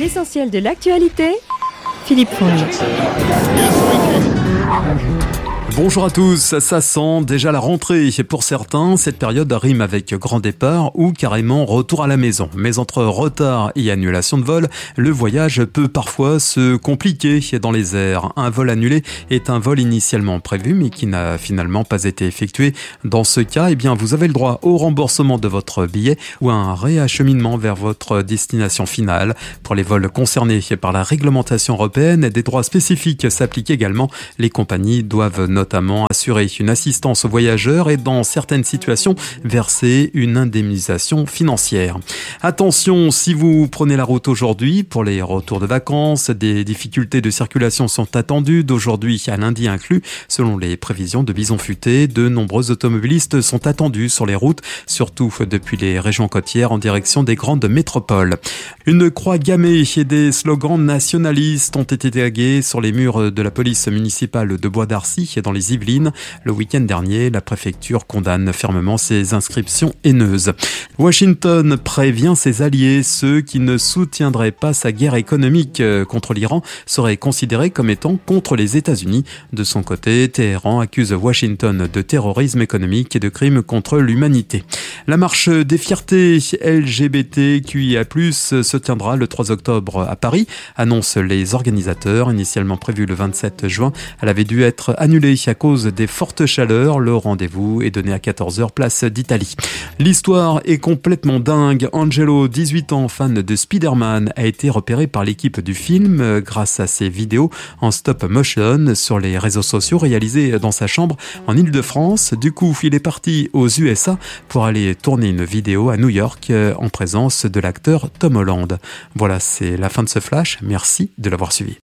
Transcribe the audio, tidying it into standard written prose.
L'essentiel de l'actualité, Philippe Fonge. Bonjour à tous, ça sent déjà la rentrée. Pour certains, cette période rime avec grand départ ou carrément retour à la maison. Mais entre retard et annulation de vol, le voyage peut parfois se compliquer dans les airs. Un vol annulé est un vol initialement prévu mais qui n'a finalement pas été effectué. Dans ce cas, vous avez le droit au remboursement de votre billet ou à un réacheminement vers votre destination finale. Pour les vols concernés par la réglementation européenne, des droits spécifiques s'appliquent également. Les compagnies doivent notamment assurer une assistance aux voyageurs et dans certaines situations verser une indemnisation financière. Attention, si vous prenez la route aujourd'hui pour les retours de vacances, des difficultés de circulation sont attendues d'aujourd'hui à lundi inclus. Selon les prévisions de Bison Futé, de nombreux automobilistes sont attendus sur les routes, surtout depuis les régions côtières en direction des grandes métropoles. Une croix gammée et des slogans nationalistes ont été tagués sur les murs de la police municipale de Bois d'Arcy dans les Yvelines. Le week-end dernier, la préfecture condamne fermement ces inscriptions haineuses. Washington prévient ses alliés, ceux qui ne soutiendraient pas sa guerre économique contre l'Iran seraient considérés comme étant contre les États-Unis. De son côté, Téhéran accuse Washington de terrorisme économique et de crimes contre l'humanité. La marche des fiertés LGBTQIA+, se tiendra le 3 octobre à Paris, annoncent les organisateurs. Initialement prévue le 27 juin, elle avait dû être annulée à cause des fortes chaleurs. Le rendez-vous est donné à 14h, place d'Italie. L'histoire est complètement dingue. Angelo, 18 ans, fan de Spider-Man, a été repéré par l'équipe du film grâce à ses vidéos en stop motion sur les réseaux sociaux réalisées dans sa chambre en Île-de-France. Du coup, il est parti aux USA pour aller tourner une vidéo à New York en présence de l'acteur Tom Holland. Voilà, c'est la fin de ce flash. Merci de l'avoir suivi.